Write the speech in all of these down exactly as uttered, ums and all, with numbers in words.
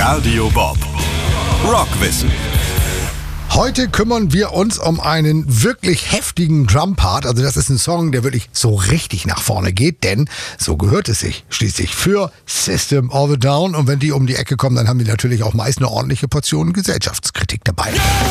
Radio Bob. Rockwissen. Heute kümmern wir uns um einen wirklich heftigen Drum-Part. Also das ist ein Song, der wirklich so richtig nach vorne geht, denn so gehört es sich schließlich für System of a Down. Und wenn die um die Ecke kommen, dann haben die natürlich auch meist eine ordentliche Portion Gesellschaftskritik dabei.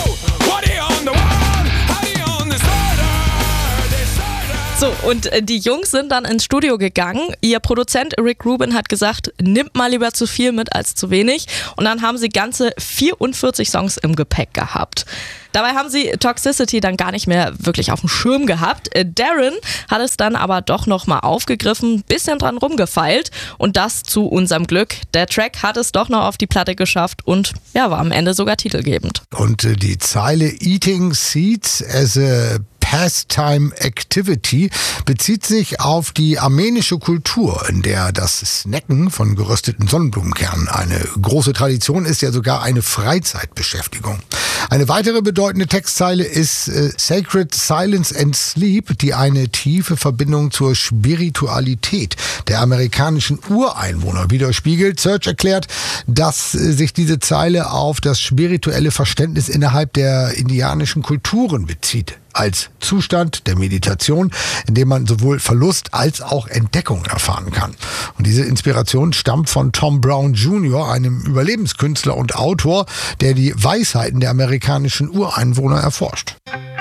So, und die Jungs sind dann ins Studio gegangen. Ihr Produzent Rick Rubin hat gesagt, nimmt mal lieber zu viel mit als zu wenig. Und dann haben sie ganze vierundvierzig Songs im Gepäck gehabt. Dabei haben sie Toxicity dann gar nicht mehr wirklich auf dem Schirm gehabt. Darren hat es dann aber doch nochmal aufgegriffen, bisschen dran rumgefeilt und das zu unserem Glück. Der Track hat es doch noch auf die Platte geschafft und ja, war am Ende sogar titelgebend. Und äh, die Zeile Eating Seeds as a Pastime Activity bezieht sich auf die armenische Kultur, in der das Snacken von gerösteten Sonnenblumenkernen eine große Tradition ist, ja sogar eine Freizeitbeschäftigung. Eine weitere bedeutende Textzeile ist äh, Sacred Silence and Sleep, die eine tiefe Verbindung zur Spiritualität der amerikanischen Ureinwohner widerspiegelt. Search erklärt, dass äh, sich diese Zeile auf das spirituelle Verständnis innerhalb der indianischen Kulturen bezieht. Als Zustand der Meditation, in dem man sowohl Verlust als auch Entdeckung erfahren kann. Und diese Inspiration stammt von Tom Brown Junior, einem Überlebenskünstler und Autor, der die Weisheiten der amerikanischen Ureinwohner erforscht.